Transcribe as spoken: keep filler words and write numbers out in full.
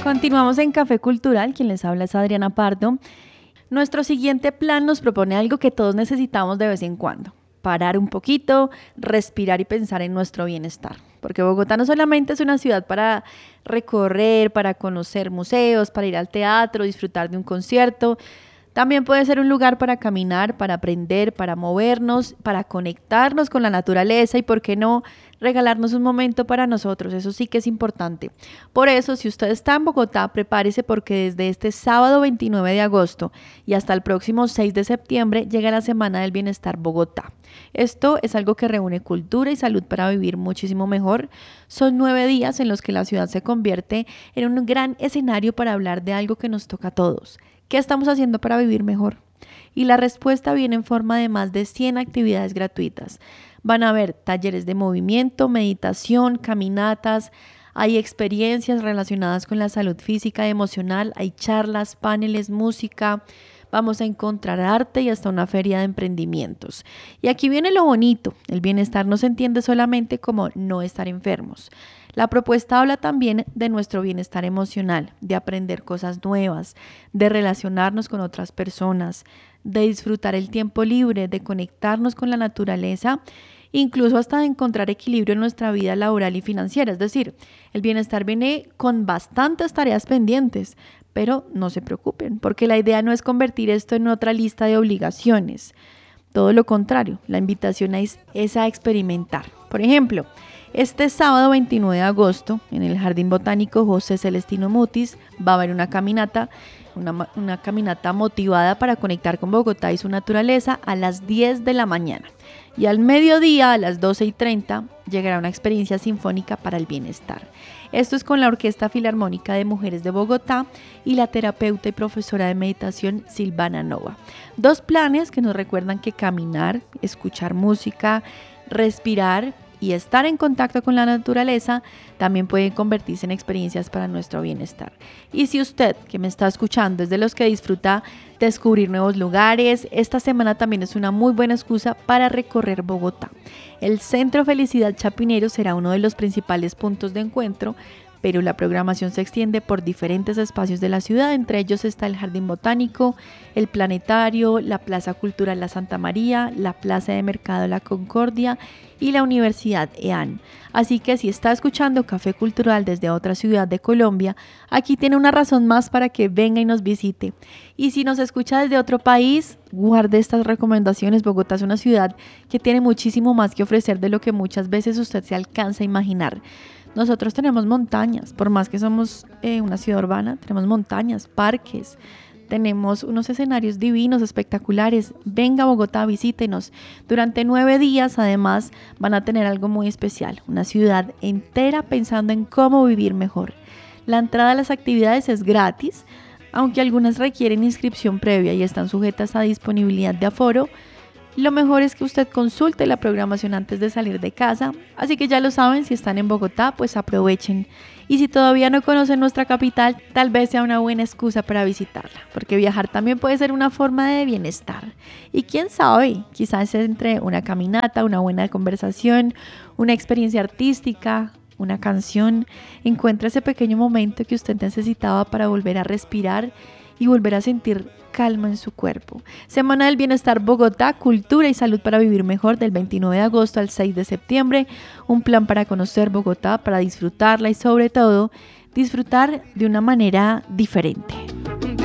Continuamos en Café Cultural, quien les habla es Adriana Pardo. Nuestro siguiente plan nos propone algo que todos necesitamos de vez en cuando: parar un poquito, respirar y pensar en nuestro bienestar. Porque Bogotá no solamente es una ciudad para recorrer, para conocer museos, para ir al teatro, disfrutar de un concierto. También puede ser un lugar para caminar, para aprender, para movernos, para conectarnos con la naturaleza y, ¿por qué no?, regalarnos un momento para nosotros. Eso sí que es importante. Por eso, si usted está en Bogotá, prepárese, porque desde este sábado veintinueve de agosto y hasta el próximo seis de septiembre llega la Semana del Bienestar Bogotá. Esto es algo que reúne cultura y salud para vivir muchísimo mejor. Son nueve días en los que la ciudad se convierte en un gran escenario para hablar de algo que nos toca a todos. ¿Qué estamos haciendo para vivir mejor? Y la respuesta viene en forma de más de cien actividades gratuitas. Van a haber talleres de movimiento, meditación, caminatas, hay experiencias relacionadas con la salud física y emocional, hay charlas, paneles, música. Vamos a encontrar arte y hasta una feria de emprendimientos. Y aquí viene lo bonito: el bienestar no se entiende solamente como no estar enfermos. La propuesta habla también de nuestro bienestar emocional, de aprender cosas nuevas, de relacionarnos con otras personas, de disfrutar el tiempo libre, de conectarnos con la naturaleza, incluso hasta de encontrar equilibrio en nuestra vida laboral y financiera. Es decir, el bienestar viene con bastantes tareas pendientes, pero no se preocupen, porque la idea no es convertir esto en otra lista de obligaciones. Todo lo contrario, la invitación es, es a experimentar. Por ejemplo, este sábado veintinueve de agosto, en el Jardín Botánico José Celestino Mutis, va a haber una caminata, una, una caminata motivada para conectar con Bogotá y su naturaleza a las diez de la mañana. Y al mediodía, a las doce y treinta, llegará una experiencia sinfónica para el bienestar. Esto es con la Orquesta Filarmónica de Mujeres de Bogotá y la terapeuta y profesora de meditación Silvana Nova. Dos planes que nos recuerdan que caminar, escuchar música, respirar y estar en contacto con la naturaleza también pueden convertirse en experiencias para nuestro bienestar. Y si usted, que me está escuchando, es de los que disfruta descubrir nuevos lugares, esta semana también es una muy buena excusa para recorrer Bogotá. El Centro Felicidad Chapinero será uno de los principales puntos de encuentro, pero la programación se extiende por diferentes espacios de la ciudad. Entre ellos está el Jardín Botánico, el Planetario, la Plaza Cultural La Santa María, la Plaza de Mercado La Concordia y la Universidad E A N. Así que si está escuchando Café Cultural desde otra ciudad de Colombia, aquí tiene una razón más para que venga y nos visite. Y si nos escucha desde otro país, guarde estas recomendaciones. Bogotá es una ciudad que tiene muchísimo más que ofrecer de lo que muchas veces usted se alcanza a imaginar. Nosotros tenemos montañas, por más que somos eh, una ciudad urbana, tenemos montañas, parques, tenemos unos escenarios divinos, espectaculares. Venga a Bogotá, visítenos. Durante nueve días, además, van a tener algo muy especial, una ciudad entera pensando en cómo vivir mejor. La entrada a las actividades es gratis, aunque algunas requieren inscripción previa y están sujetas a disponibilidad de aforo. Lo mejor es que usted consulte la programación antes de salir de casa, así que ya lo saben, si están en Bogotá, pues aprovechen. Y si todavía no conocen nuestra capital, tal vez sea una buena excusa para visitarla, porque viajar también puede ser una forma de bienestar. Y quién sabe, quizás entre una caminata, una buena conversación, una experiencia artística, una canción, encuentra ese pequeño momento que usted necesitaba para volver a respirar y volver a sentir calma en su cuerpo. Semana del Bienestar Bogotá, cultura y salud para vivir mejor, del veintinueve de agosto al seis de septiembre. Un plan para conocer Bogotá, para disfrutarla y sobre todo disfrutar de una manera diferente.